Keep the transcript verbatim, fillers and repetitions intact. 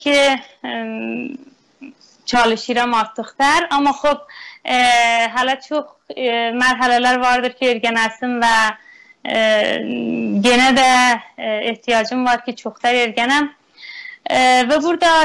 ki çalışıram artıqdır. Amma xop, e, hələ çox e, mərhələlər vardır ki, öyrənəsim və e, yenə də e, ehtiyacım var ki, çoxlar öyrənəm. E, və burada